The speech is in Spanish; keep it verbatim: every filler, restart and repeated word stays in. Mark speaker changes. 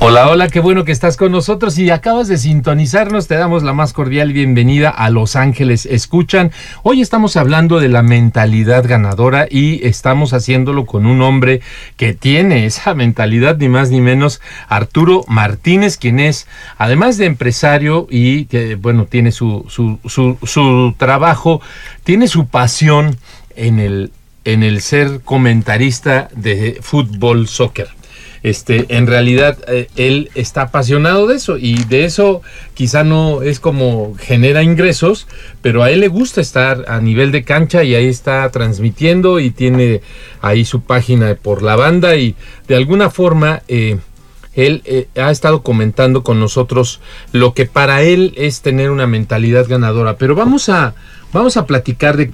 Speaker 1: Hola, hola, qué bueno que estás con nosotros y acabas de sintonizarnos, te damos la más cordial bienvenida a Los Ángeles Escuchan. Hoy estamos hablando de la mentalidad ganadora y estamos haciéndolo con un hombre que tiene esa mentalidad, ni más ni menos, Arturo Martínez, quien es, además de empresario y que, bueno, tiene su, su, su, su trabajo, tiene su pasión en el, en el ser comentarista de fútbol, soccer. Este, en realidad eh, él está apasionado de eso y de eso quizá no es como genera ingresos, pero a él le gusta estar a nivel de cancha y ahí está transmitiendo y tiene ahí su página por la banda y de alguna forma eh, él eh, ha estado comentando con nosotros lo que para él es tener una mentalidad ganadora, pero vamos a, vamos a platicar de